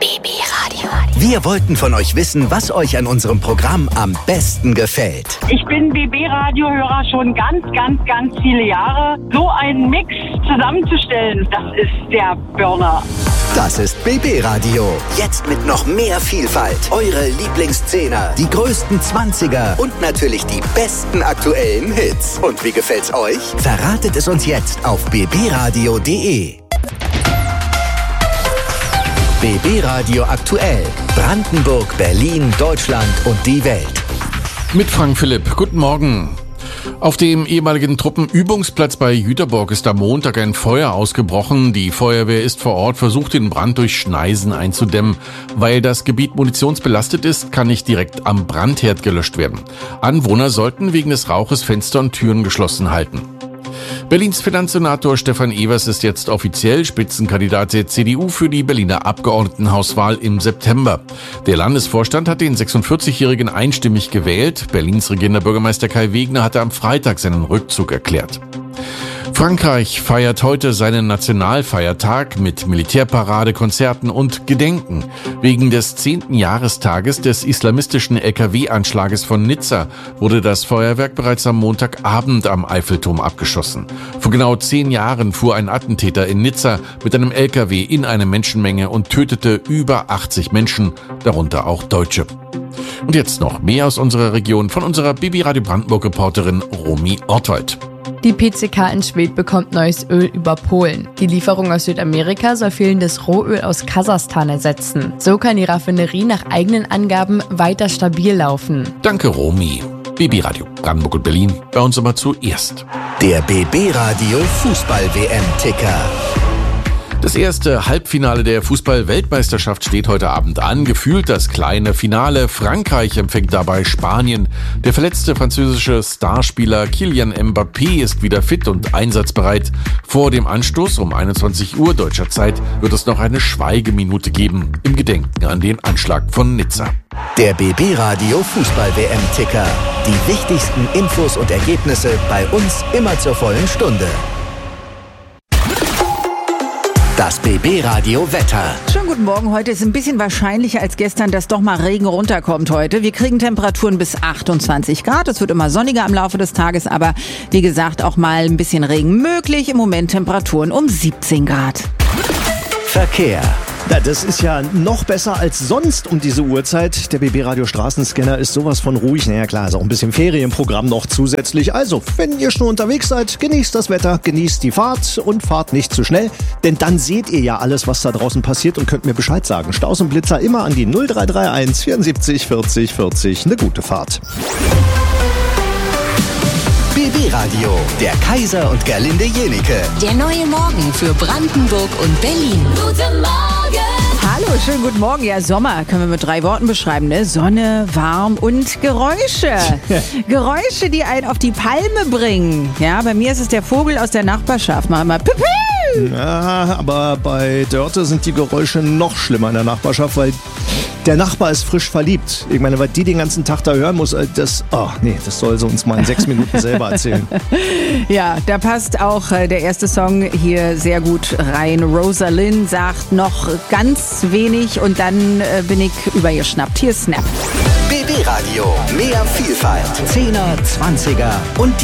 BB Radio. Wir wollten von euch wissen, was euch an unserem Programm am besten gefällt. Ich bin BB-Radio-Hörer schon ganz viele Jahre. So einen Mix zusammenzustellen, das ist der Burner. Das ist BB Radio. Jetzt mit noch mehr Vielfalt. Eure Lieblingsszene, die größten 20er und natürlich die besten aktuellen Hits. Und wie gefällt's euch? Verratet es uns jetzt auf bbradio.de. BB Radio aktuell. Brandenburg, Berlin, Deutschland und die Welt. Mit Frank Philipp. Guten Morgen. Auf dem ehemaligen Truppenübungsplatz bei Jüterborg ist am Montag ein Feuer ausgebrochen. Die Feuerwehr ist vor Ort, versucht den Brand durch Schneisen einzudämmen. Weil das Gebiet munitionsbelastet ist, kann nicht direkt am Brandherd gelöscht werden. Anwohner sollten wegen des Rauches Fenster und Türen geschlossen halten. Berlins Finanzsenator Stefan Evers ist jetzt offiziell Spitzenkandidat der CDU für die Berliner Abgeordnetenhauswahl im September. Der Landesvorstand hat den 46-Jährigen einstimmig gewählt. Berlins regierender Bürgermeister Kai Wegner hatte am Freitag seinen Rückzug erklärt. Frankreich feiert heute seinen Nationalfeiertag mit Militärparade, Konzerten und Gedenken. Wegen des 10. Jahrestages des islamistischen LKW-Anschlages von Nizza wurde das Feuerwerk bereits am Montagabend am Eiffelturm abgeschossen. Vor genau 10 Jahren fuhr ein Attentäter in Nizza mit einem LKW in eine Menschenmenge und tötete über 80 Menschen, darunter auch Deutsche. Und jetzt noch mehr aus unserer Region von unserer BB Radio Brandenburg-Reporterin Romy Ortwald. Die PCK in Schwedt bekommt neues Öl über Polen. Die Lieferung aus Südamerika soll fehlendes Rohöl aus Kasachstan ersetzen. So kann die Raffinerie nach eigenen Angaben weiter stabil laufen. Danke, Romy. BB Radio Brandenburg und Berlin, bei uns aber zuerst. Der BB Radio Fußball-WM-Ticker. Das erste Halbfinale der Fußball-Weltmeisterschaft steht heute Abend an. Gefühlt das kleine Finale. Frankreich empfängt dabei Spanien. Der verletzte französische Starspieler Kylian Mbappé ist wieder fit und einsatzbereit. Vor dem Anstoß um 21 Uhr deutscher Zeit wird es noch eine Schweigeminute geben im Gedenken an den Anschlag von Nizza. Der BB Radio Fußball-WM-Ticker. Die wichtigsten Infos und Ergebnisse bei uns immer zur vollen Stunde. Das BB Radio Wetter. Schönen guten Morgen. Heute ist ein bisschen wahrscheinlicher als gestern, dass doch mal Regen runterkommt heute. Wir kriegen Temperaturen bis 28 Grad. Es wird immer sonniger im Laufe des Tages, aber wie gesagt auch mal ein bisschen Regen möglich. Im Moment Temperaturen um 17 Grad. Verkehr. Ja, das ist ja noch besser als sonst um diese Uhrzeit. Der BB Radio Straßenscanner ist sowas von ruhig. Naja klar, ist auch ein bisschen Ferienprogramm noch zusätzlich. Also, wenn ihr schon unterwegs seid, genießt das Wetter, genießt die Fahrt und fahrt nicht zu schnell. Denn dann seht ihr ja alles, was da draußen passiert und könnt mir Bescheid sagen. Staus und Blitzer immer an die 0331 74 40 40. Eine gute Fahrt. BB Radio, der Kaiser und Gerlinde Jenike. Der neue Morgen für Brandenburg und Berlin. Guten Morgen! Hallo, schönen guten Morgen. Ja, Sommer können wir mit 3 Worten beschreiben, ne? Sonne, warm und Geräusche. Geräusche, die einen auf die Palme bringen. Ja, bei mir ist es der Vogel aus der Nachbarschaft. Mach mal Pipi. Ja, aber bei Dörte sind die Geräusche noch schlimmer in der Nachbarschaft, weil der Nachbar ist frisch verliebt. Ich meine, was die den ganzen Tag da hören muss, das soll sie uns mal in 6 Minuten selber erzählen. Ja, da passt auch der erste Song hier sehr gut rein. Rosalind sagt noch ganz wenig und dann bin ich übergeschnappt. Hier ist Snap. BB Radio, mehr Vielfalt. 10er, 20er und